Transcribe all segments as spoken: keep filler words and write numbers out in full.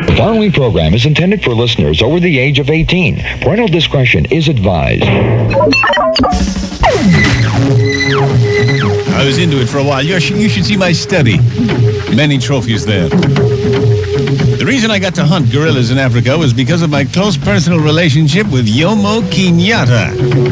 The following program is intended for listeners over the age of eighteen. Parental discretion is advised. I was into it for a while. You should, you should see my study. Many trophies there. The reason I got to hunt gorillas in Africa was because of my close personal relationship with Jomo Kenyatta.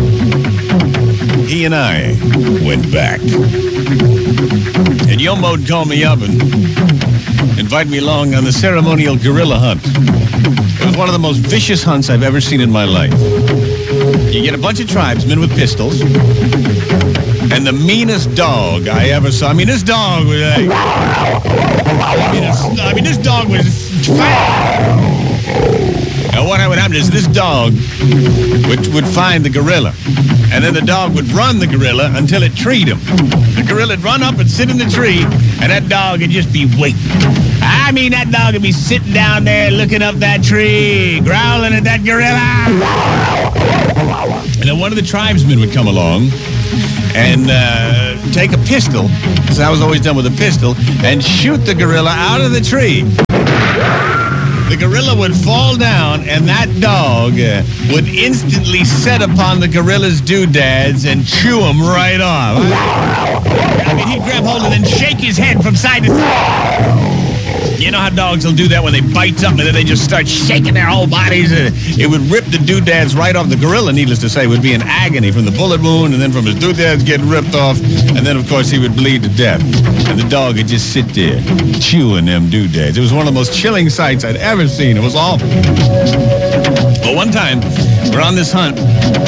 He and I went back. And Jomo would call me up and invite me along on the ceremonial gorilla hunt. It was one of the most vicious hunts I've ever seen in my life. You get a bunch of tribesmen with pistols, and the meanest dog I ever saw. I mean, this dog was like... I mean, this, I mean, this dog was fat. And what would happen is this dog would, would find the gorilla, and then the dog would run the gorilla until it treed him. The gorilla would run up and sit in the tree, and that dog would just be waiting. I mean, that dog would be sitting down there looking up that tree, growling at that gorilla. And then one of the tribesmen would come along and uh, take a pistol, because I was always done with a pistol, and shoot the gorilla out of the tree. The gorilla would fall down, and that dog uh, would instantly set upon the gorilla's doodads and chew them right off. I mean, he'd grab hold of it and shake his head from side to side. You know how dogs will do that when they bite something and then they just start shaking their whole bodies? Uh, it would rip the doodads right off. The gorilla, needless to say, would be in agony from the bullet wound, and then from his doodads getting ripped off, and then, of course, he would bleed to death. And the dog would just sit there chewing them doodads. It was one of the most chilling sights I'd ever seen. It was awful. But one time, we're on this hunt,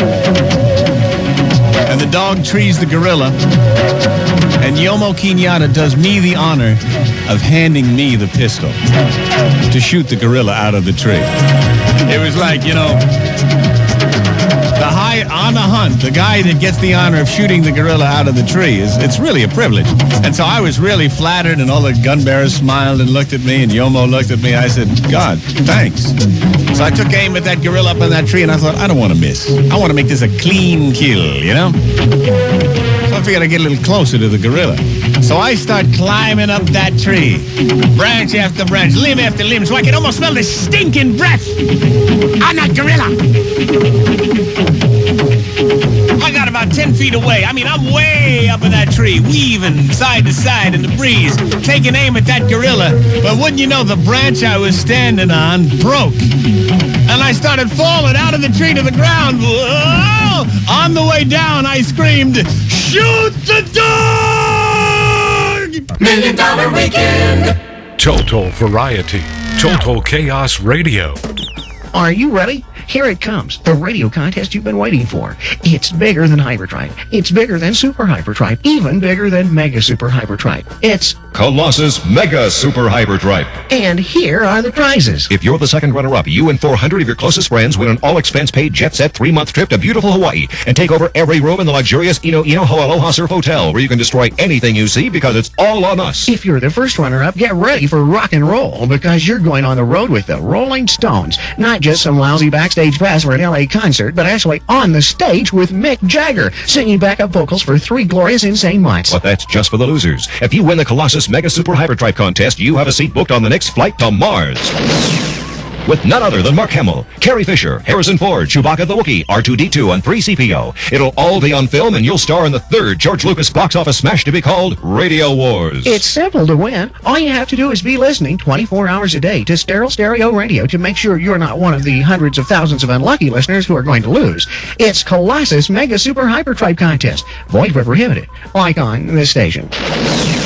and the dog trees the gorilla, and Jomo Kenyatta does me the honor of handing me the pistol to shoot the gorilla out of the tree. It was like, you know, the high on the hunt, the guy that gets the honor of shooting the gorilla out of the tree, is it's really a privilege. And so I was really flattered, and all the gun bearers smiled and looked at me, and Jomo looked at me. I said, God, thanks. So I took aim at that gorilla up in that tree, and I thought, I don't want to miss. I want to make this a clean kill, you know? I figured I'd get a little closer to the gorilla. So I start climbing up that tree, branch after branch, limb after limb, so I can almost smell the stinking breath on that gorilla. I got about ten feet away. I mean, I'm way up in that tree, weaving side to side in the breeze, taking aim at that gorilla. But wouldn't you know, the branch I was standing on broke, and I started falling out of the tree to the ground. Whoa! On the way down, I screamed, "Shoot the dog!" Million Dollar Weekend. Total variety. Total Chaos Radio. Are you ready? Here it comes, the radio contest you've been waiting for. It's bigger than Hyperdrive. It's bigger than Super Hyperdrive. Even bigger than Mega Super Hyperdrive. It's Colossus Mega Super Hyperdrive. And here are the prizes. If you're the second runner-up, you and four hundred of your closest friends win an all-expense-paid jet-set three-month trip to beautiful Hawaii and take over every room in the luxurious Ino Ino Ho'aloha Surf Hotel, where you can destroy anything you see because it's all on us. If you're the first runner-up, get ready for rock and roll, because you're going on the road with the Rolling Stones. Not just some lousy backstage pass for an L A concert, but actually on the stage with Mick Jagger, singing backup vocals for three glorious insane months. But that's just for the losers. If you win the Colossus Mega Super Hyperdrive contest, you have a seat booked on the next flight to Mars. With none other than Mark Hamill, Carrie Fisher, Harrison Ford, Chewbacca the Wookiee, R two D two, and three C P O. It'll all be on film, and you'll star in the third George Lucas box office smash to be called Radio Wars. It's simple to win. All you have to do is be listening twenty-four hours a day to Sterile Stereo Radio to make sure you're not one of the hundreds of thousands of unlucky listeners who are going to lose. It's Colossus Mega Super Hyperdrive Contest. Void where prohibited. Like on this station.